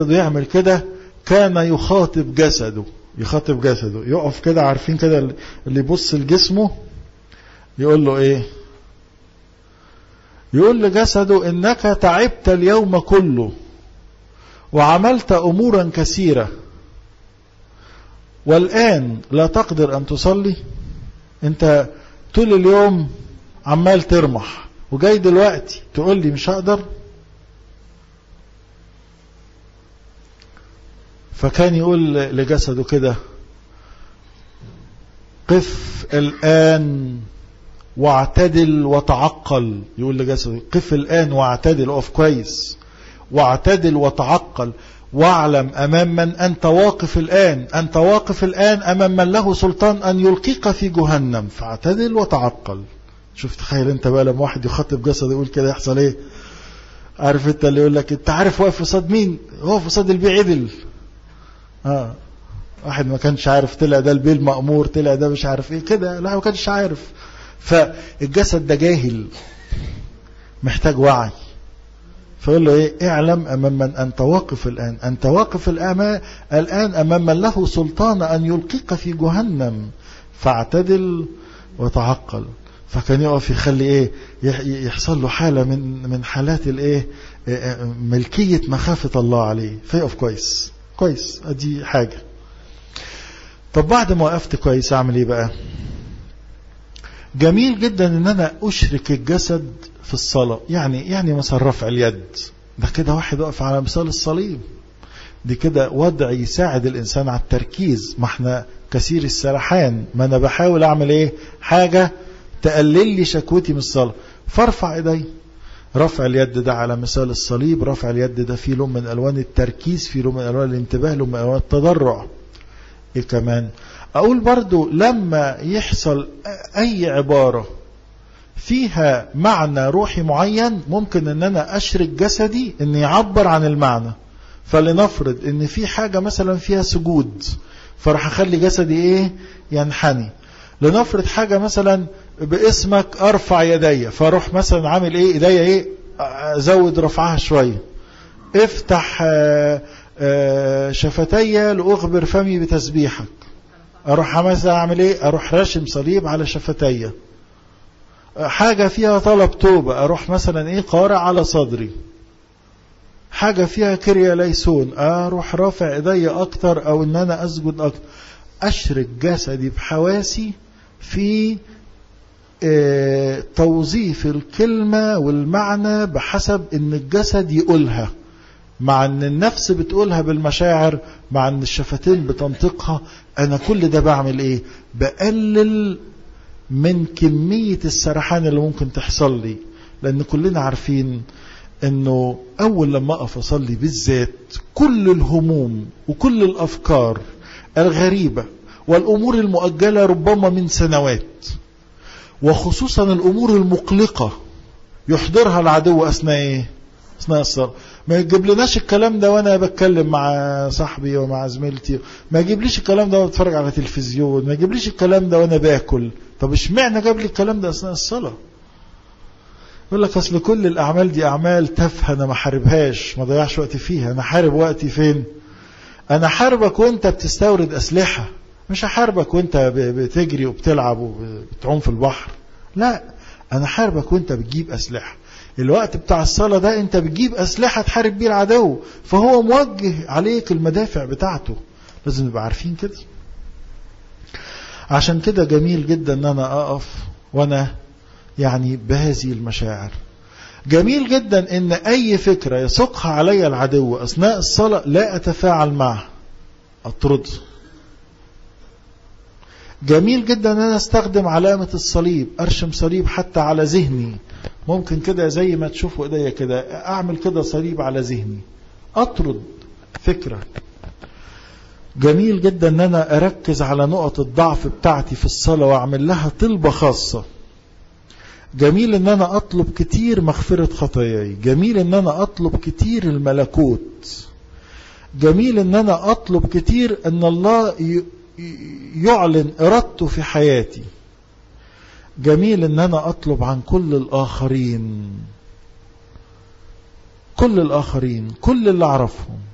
يعمل كده كان يخاطب جسده، يقف كده، عارفين كده اللي يبص لجسمه يقول له ايه؟ يقول لجسده انك تعبت اليوم كله وعملت امورا كثيرة والان لا تقدر ان تصلي. انت طول اليوم عمال ترمح وجاي دلوقتي تقول لي مش هقدر. فكان يقول لجسده كده قف الآن واعتدل وتعقل. يقول لجسده قف الآن واعتدل، اقف كويس واعتدل وتعقل واعلم أمام من أنت واقف الآن. أنت واقف الآن أمام من له سلطان أن يلقيك في جهنم، فاعتدل وتعقل. شوف تخيل انت بقى لما واحد يخاطب جسده يقول كده يحصل ايه؟ عارف انت اللي يقول لك انت عارف واقف قصاد مين؟ واقف قصاد البيه عدل. واحد ما كانش عارف، طلع ده البيه المأمور، طلع ده مش عارف ايه كده، لا ما كانش عارف. فالجسد ده جاهل محتاج وعي. فيقول له ايه؟ اعلم امام من انت واقف الان. انت واقف الان امام من له سلطان ان يلقيك في جهنم فاعتدل وتعقل. فكان يقف يخلي ايه؟ يحصل له حالة من حالات الايه؟ ملكية مخافة الله عليه، فيقف كويس. ادي حاجة. طب بعد ما وقفت كويس اعمل ايه بقى؟ جميل جدا ان انا اشرك الجسد في الصلاة. يعني مثلا رفع اليد ده كده واحد واقف على مثال الصليب، دي كده وضع يساعد الانسان على التركيز. ما احنا كثير السرحان، ما انا بحاول اعمل ايه؟ حاجة تقلل لي شكوتي من الصلاة، فارفع ايدي. رفع اليد ده على مثال الصليب. رفع اليد ده فيه لون من الوان التركيز، فيه لون من الوان الانتباه، لون من الوان التضرع. ايه كمان اقول برضو؟ لما يحصل اي عبارة فيها معنى روحي معين ممكن ان انا اشرك جسدي ان يعبر عن المعنى. فلنفرض ان في حاجة مثلا فيها سجود، فراح اخلي جسدي ايه؟ ينحني. لنفرض حاجة مثلا باسمك ارفع يدي، فاروح مثلا عامل ايه؟ ايدي ايه؟ ازود رفعها شوية. افتح شفتي لاخبر فمي بتسبيحك، اروح مثلا اعمل ايه؟ اروح راشم صليب على شفتي. حاجة فيها طلب توبة اروح مثلا ايه؟ قارع على صدري. حاجة فيها كريا ليسون اروح رافع ايدي اكتر، او ان انا اسجد اكتر. اشرك جسدي بحواسي في توظيف الكلمة والمعنى بحسب ان الجسد يقولها، مع ان النفس بتقولها بالمشاعر، مع ان الشفتين بتنطقها. انا كل ده بعمل ايه؟ بقلل من كمية السرحان اللي ممكن تحصل لي. لان كلنا عارفين انه اول لما اقف اصلي بالذات كل الهموم وكل الافكار الغريبة والامور المؤجلة ربما من سنوات، وخصوصا الامور المقلقة يحضرها العدو اثناء الصلاة. ما يجيب لناش الكلام ده وانا بتكلم مع صاحبي ومع زميلتي، ما يجيبليش الكلام ده وانا بتفرج على تلفزيون، ما يجيبليش الكلام ده وانا باكل. طب اشمعنى جاب لي الكلام ده اثناء الصلاة؟ يقول لك اصل كل الاعمال دي اعمال تافهه، انا ما حاربهاش، ما ضيعش وقتي فيها. انا حارب وقتي فين؟ انا حاربك وانت بتستورد اسلحه، مش هحاربك وانت بتجري وبتلعب وبتعوم في البحر. لا، انا حاربك وانت بتجيب اسلحه. الوقت بتاع الصلاة ده انت بتجيب اسلحة تحارب بيه العدو، فهو موجه عليك المدافع بتاعته. لازم نبقى عارفين كده. عشان كده جميل جدا ان انا اقف وانا بهذه المشاعر. جميل جدا ان اي فكرة يسوقها علي العدو اثناء الصلاة لا اتفاعل معها، اطرد. جميل جدا ان انا استخدم علامة الصليب، ارشم صليب حتى على ذهني. ممكن كده زي ما تشوفوا ايديا كده اعمل كده صليب على ذهني، اطرد فكرة. جميل جدا ان انا اركز على نقط الضعف بتاعتي في الصلاة واعمل لها طلبة خاصة. جميل ان انا اطلب كتير مغفرة خطاياي. جميل ان انا اطلب كتير الملكوت. جميل ان انا اطلب كتير ان الله يعلن ارادته في حياتي. جميل ان انا اطلب عن كل الاخرين، كل اللي اعرفهم،